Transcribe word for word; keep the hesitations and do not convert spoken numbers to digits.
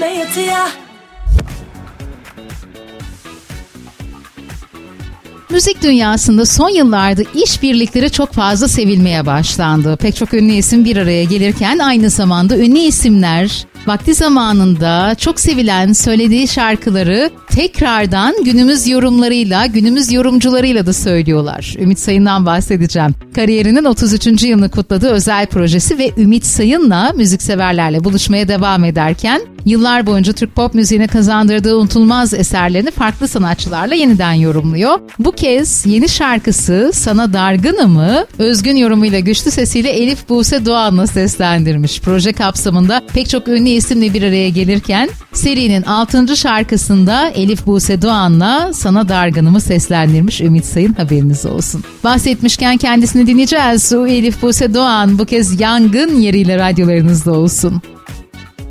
yatıya. Müzik dünyasında son yıllarda işbirlikleri çok fazla sevilmeye başlandı. Pek çok ünlü isim bir araya gelirken aynı zamanda ünlü isimler vakti zamanında çok sevilen söylediği şarkıları tekrardan günümüz yorumlarıyla, günümüz yorumcularıyla da söylüyorlar. Ümit Sayın'dan bahsedeceğim. Kariyerinin otuz üçüncü yılını kutladığı özel projesi ve Ümit Sayın'la müzikseverlerle buluşmaya devam ederken yıllar boyunca Türk pop müziğine kazandırdığı unutulmaz eserlerini farklı sanatçılarla yeniden yorumluyor. Bu kez yeni şarkısı Sana Dargınım'ı özgün yorumuyla, güçlü sesiyle Elif Buse Doğan'la seslendirmiş. Proje kapsamında pek çok ünlü isimle bir araya gelirken serinin altıncı şarkısında Elif Buse Doğan'la Sana Dargınım'ı seslendirmiş Ümit Sayın, haberiniz olsun. Bahsetmişken kendisini dinleyeceğiz. O Elif Buse Doğan bu kez Yangın Yeriyle radyolarınızda olsun.